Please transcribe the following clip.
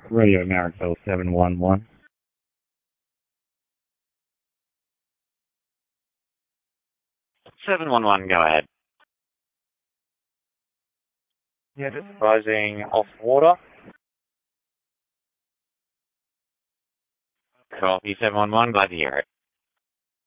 Radio Maricville 711. 711, go ahead. Yeah, just rising off water. Copy 711, glad to hear it.